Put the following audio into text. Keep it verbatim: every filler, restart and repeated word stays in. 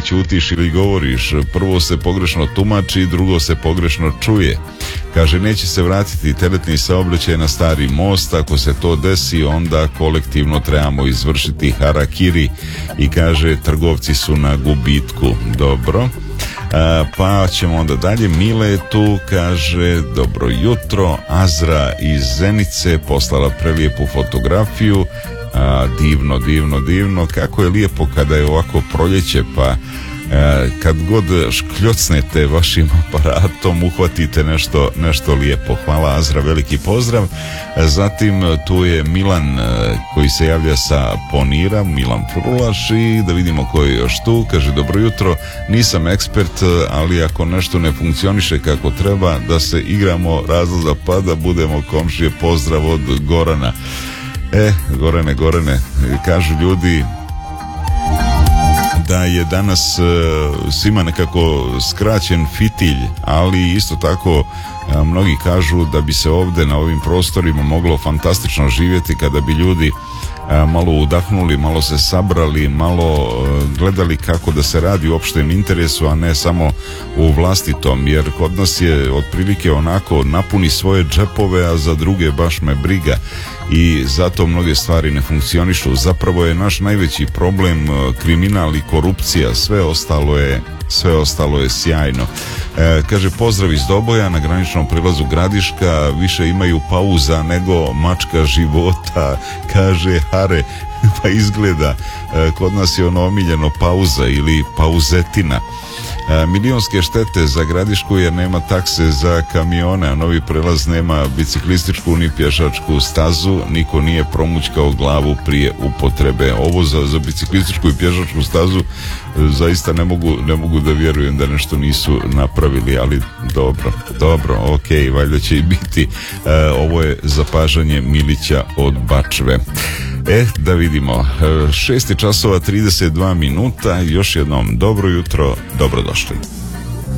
ćutiš ili govoriš. Prvo se pogrešno tumači, drugo se pogrešno čuje. Kaže, neće se vratiti teretni saobraćaj na stari most. Ako se to desi, onda kolektivno trebamo izvršiti harakiri. I kaže, trgovci su na gubitku. Dobro. A, pa ćemo onda dalje. Mile je tu, kaže, dobro jutro. Azra iz Zenice poslala prelijepu fotografiju. A, divno, divno, divno. Kako je lijepo kada je ovako proljeće, pa E, kad god škljocnete vašim aparatom uhvatite nešto, nešto lijepo. Hvala Azra, veliki pozdrav. E, zatim tu je Milan e, koji se javlja sa Ponira, Milan Prulaš, i da vidimo ko je još tu. Kaže, dobro jutro, nisam ekspert, ali ako nešto ne funkcioniše kako treba, da se igramo razlaza pa da budemo komšije. Pozdrav od Gorana. E, Gorane, Gorane, kažu ljudi da je danas uh, svima nekako skraćen fitilj, ali isto tako uh, mnogi kažu da bi se ovdje na ovim prostorima moglo fantastično živjeti kada bi ljudi uh, malo udahnuli, malo se sabrali, malo uh, gledali kako da se radi u opštem interesu, a ne samo u vlastitom, jer kod nas je otprilike onako, napuni svoje džepove, a za druge baš me briga. I zato mnoge stvari ne funkcionišu. Zapravo je naš najveći problem kriminal i korupcija, sve ostalo je sve ostalo je sjajno. E, kaže, pozdrav iz Doboja, na graničnom prilazu Gradiška, više imaju pauza nego mačka života, kaže Hare. Pa izgleda, e, kod nas je ono omiljeno pauza ili pauzetina. E, milionske štete za Gradišku jer nema takse za kamione, a novi prelaz nema biciklističku ni pješačku stazu, niko nije promućkao glavu prije upotrebe. Ovo za, za biciklističku i pješačku stazu e, zaista ne mogu, ne mogu da vjerujem da nešto nisu napravili, ali dobro, dobro, ok, valjda će i biti. E, ovo je zapažanje Milića od Bačve. E, da vidimo, šest časova trideset dva minuta, još jednom dobro jutro, dobrodošli.